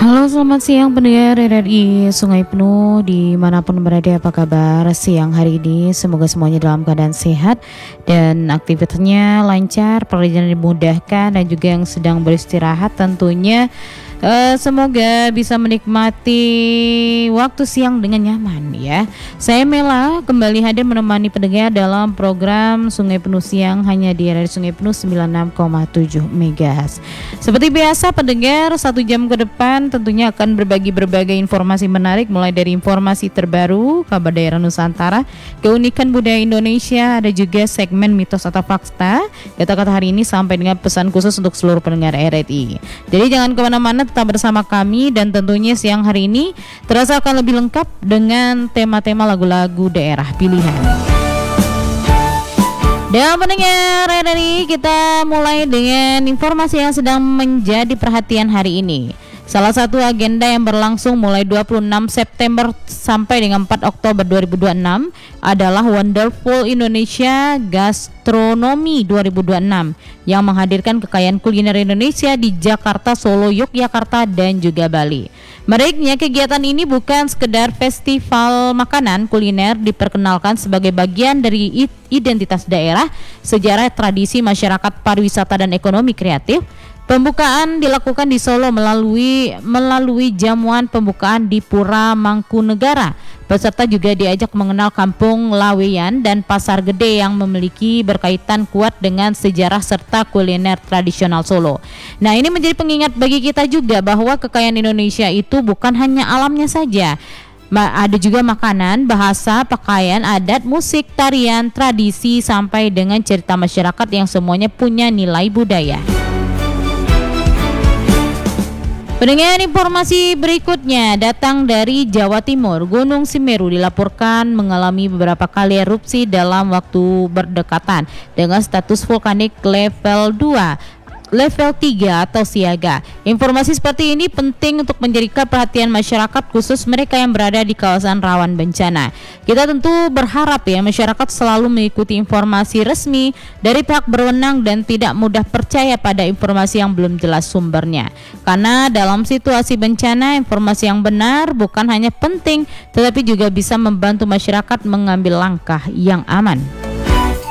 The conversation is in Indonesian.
Halo, selamat siang pendengar RRI Sungai Penuh dimanapun berada, apa kabar siang hari ini? Semoga semuanya dalam keadaan sehat dan aktivitasnya lancar, pekerjaan dimudahkan, dan juga yang sedang beristirahat tentunya semoga bisa menikmati waktu siang dengan nyaman ya. Saya Mela kembali hadir menemani pendengar dalam program Sungai Penuh Siang hanya di RRI Sungai Penuh 96,7 MHz. Seperti biasa pendengar, 1 jam ke depan tentunya akan berbagi berbagai informasi menarik, mulai dari informasi terbaru, kabar daerah Nusantara, keunikan budaya Indonesia, ada juga segmen mitos atau fakta, kata-kata hari ini sampai dengan pesan khusus untuk seluruh pendengar RRI. Jadi jangan kemana-mana, tetap bersama kami, dan tentunya siang hari ini terasa akan lebih lengkap dengan tema-tema lagu-lagu daerah pilihan. Dan pendengar RRI, kita mulai dengan informasi yang sedang menjadi perhatian hari ini. Salah satu agenda yang berlangsung mulai 26 September sampai dengan 4 Oktober 2026 adalah Wonderful Indonesia Gastronomi 2026 yang menghadirkan kekayaan kuliner Indonesia di Jakarta, Solo, Yogyakarta, dan juga Bali. Menariknya, kegiatan ini bukan sekedar festival makanan kuliner, diperkenalkan sebagai bagian dari identitas daerah, sejarah, tradisi, masyarakat, pariwisata, dan ekonomi kreatif. Pembukaan dilakukan di Solo melalui jamuan pembukaan di Pura Mangkunegara. Peserta juga diajak mengenal Kampung Laweyan dan Pasar Gede yang memiliki berkaitan kuat dengan sejarah serta kuliner tradisional Solo. Nah, ini menjadi pengingat bagi kita juga bahwa kekayaan Indonesia itu bukan hanya alamnya saja. Ada juga makanan, bahasa, pakaian, adat, musik, tarian, tradisi, sampai dengan cerita masyarakat yang semuanya punya nilai budaya. Pendengar, informasi berikutnya datang dari Jawa Timur. Gunung Semeru dilaporkan mengalami beberapa kali erupsi dalam waktu berdekatan dengan status vulkanik level 3 atau siaga. Informasi seperti ini penting untuk menjadikan perhatian masyarakat, khusus mereka yang berada di kawasan rawan bencana. Kita tentu berharap ya masyarakat selalu mengikuti informasi resmi dari pihak berwenang dan tidak mudah percaya pada informasi yang belum jelas sumbernya. Karena dalam situasi bencana, informasi yang benar bukan hanya penting tetapi juga bisa membantu masyarakat mengambil langkah yang aman.